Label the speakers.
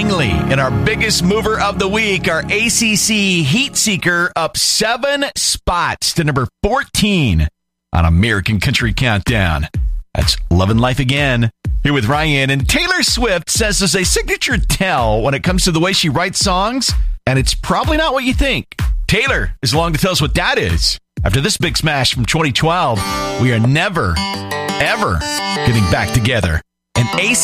Speaker 1: Zwingli in our biggest mover of the week, our ACC Heat Seeker, up 7 spots to number 14 on American Country Countdown. That's Lovin' Life Again. Here with Ryan. And Taylor Swift says there's a signature tell when it comes to the way she writes songs, and it's probably not what you think. Taylor is along to tell us what that is. After this big smash from 2012, we are never, ever getting back together. And